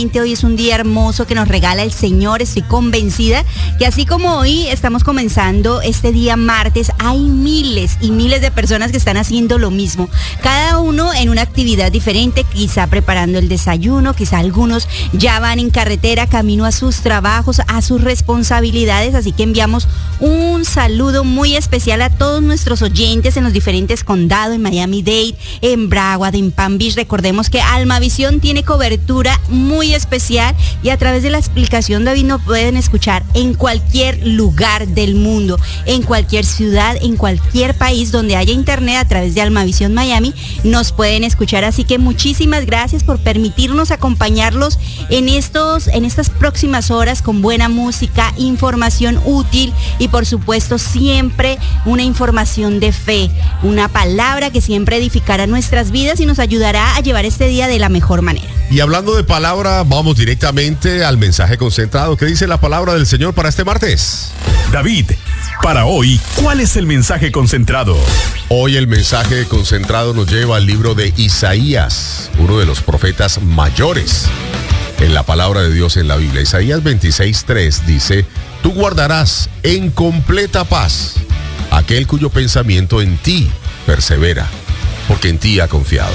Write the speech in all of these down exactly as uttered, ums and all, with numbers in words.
Hoy es un día hermoso que nos regala el Señor. Estoy convencida que así como hoy estamos comenzando este día martes, hay miles y miles de personas que están haciendo lo mismo. Cada uno en una actividad diferente, quizá preparando el desayuno, quizá algunos ya van en carretera camino a sus trabajos, a sus responsabilidades. Así que enviamos un saludo muy especial a todos nuestros oyentes en los diferentes condados, en Miami-Dade, en Broward, en Palm Beach. Recordemos que Almavisión tiene cobertura muy especial y a través de la explicación David nos pueden escuchar en cualquier lugar del mundo, en cualquier ciudad, en cualquier país donde haya internet. A través de Almavisión Miami nos pueden escuchar, así que muchísimas gracias por permitirnos acompañarlos en estos en estas próximas horas con buena música, información útil y por supuesto siempre una información de fe, una palabra que siempre edificará nuestras vidas y nos ayudará a llevar este día de la mejor manera. Y hablando de palabra, vamos directamente al mensaje concentrado. ¿Qué dice la palabra del Señor para este martes? David, para hoy, ¿cuál es el mensaje concentrado? Hoy el mensaje concentrado nos lleva al libro de Isaías, uno de los profetas mayores en la palabra de Dios en la Biblia. Isaías veintiséis tres dice: tú guardarás en completa paz aquel cuyo pensamiento en ti persevera, porque en ti ha confiado.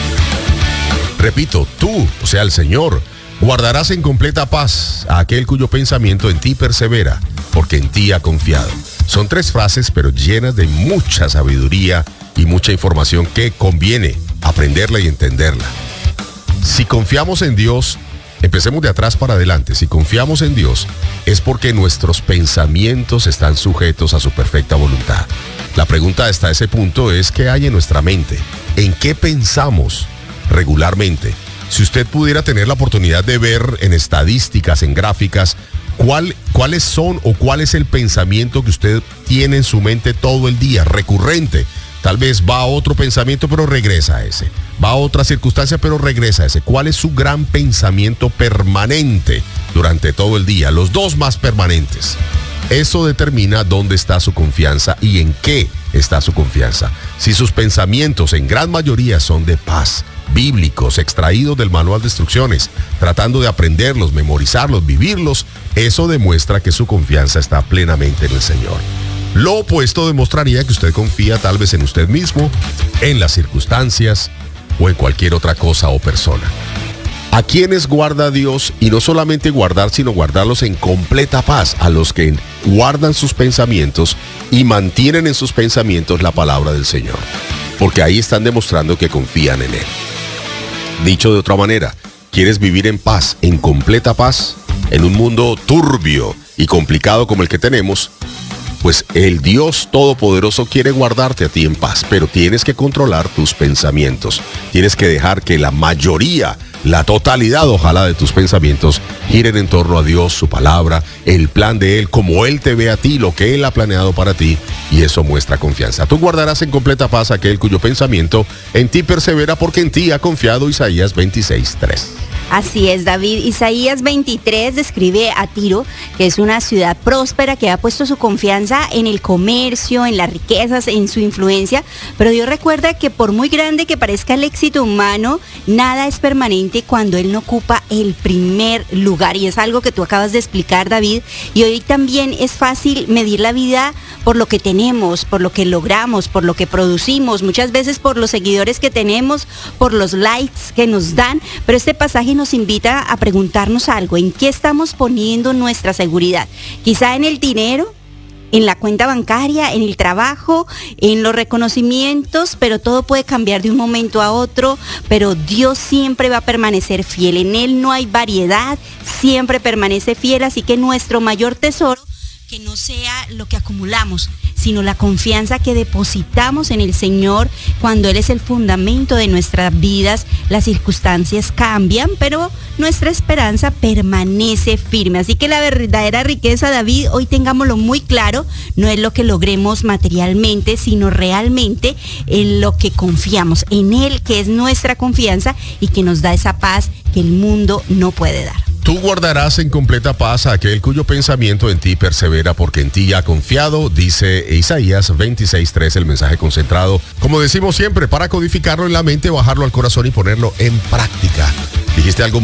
Repito, tú, o sea, el Señor, guardarás en completa paz a aquel cuyo pensamiento en ti persevera, porque en ti ha confiado. Son tres frases, pero llenas de mucha sabiduría y mucha información que conviene aprenderla y entenderla. Si confiamos en Dios, empecemos de atrás para adelante. Si confiamos en Dios, es porque nuestros pensamientos están sujetos a su perfecta voluntad. La pregunta hasta ese punto es: ¿qué hay en nuestra mente? ¿En qué pensamos regularmente? Si usted pudiera tener la oportunidad de ver en estadísticas, en gráficas, cuál, cuáles son o cuál es el pensamiento que usted tiene en su mente todo el día, recurrente. Tal vez va a otro pensamiento, pero regresa a ese. Va a otra circunstancia, pero regresa a ese. ¿Cuál es su gran pensamiento permanente durante todo el día? Los dos más permanentes. Eso determina dónde está su confianza y en qué está su confianza. Si sus pensamientos en gran mayoría son de paz, bíblicos, extraídos del manual de instrucciones, tratando de aprenderlos, memorizarlos, vivirlos, eso demuestra que su confianza está plenamente en el Señor. Lo opuesto demostraría que usted confía tal vez en usted mismo, en las circunstancias o en cualquier otra cosa o persona. ¿A quiénes guarda Dios? Y no solamente guardar, sino guardarlos en completa paz. A los que guardan sus pensamientos y mantienen en sus pensamientos la palabra del Señor. Porque ahí están demostrando que confían en Él. Dicho de otra manera, ¿quieres vivir en paz, en completa paz, en un mundo turbio y complicado como el que tenemos? Pues el Dios Todopoderoso quiere guardarte a ti en paz, pero tienes que controlar tus pensamientos. Tienes que dejar que la mayoría, la totalidad, ojalá, de tus pensamientos giren en torno a Dios, su palabra, el plan de Él, como Él te ve a ti, lo que Él ha planeado para ti, y eso muestra confianza. Tú guardarás en completa paz aquel cuyo pensamiento en ti persevera, porque en ti ha confiado. Isaías veintiséis tres. Así es, David. Isaías veintitrés describe a Tiro, que es una ciudad próspera que ha puesto su confianza en el comercio, en las riquezas, en su influencia, pero Dios recuerda que por muy grande que parezca el éxito humano, nada es permanente cuando Él no ocupa el primer lugar, y es algo que tú acabas de explicar, David. Y hoy también es fácil medir la vida por lo que tenemos, por lo que logramos, por lo que producimos, muchas veces por los seguidores que tenemos, por los likes que nos dan, pero este pasaje nos invita a preguntarnos algo: ¿en qué estamos poniendo nuestra seguridad? Quizá en el dinero, en la cuenta bancaria, en el trabajo, en los reconocimientos, pero todo puede cambiar de un momento a otro, pero Dios siempre va a permanecer fiel. En Él no hay variedad, siempre permanece fiel, así que nuestro mayor tesoro, que no sea lo que acumulamos, sino la confianza que depositamos en el Señor. Cuando Él es el fundamento de nuestras vidas, las circunstancias cambian, pero nuestra esperanza permanece firme. Así que la verdadera riqueza, David, hoy tengámoslo muy claro, no es lo que logremos materialmente, sino realmente en lo que confiamos, en Él, que es nuestra confianza y que nos da esa paz que el mundo no puede dar. Tú guardarás en completa paz a aquel cuyo pensamiento en ti persevera, porque en ti ha confiado, dice Isaías veintiséis tres, el mensaje concentrado. Como decimos siempre, para codificarlo en la mente, bajarlo al corazón y ponerlo en práctica. Dijiste algo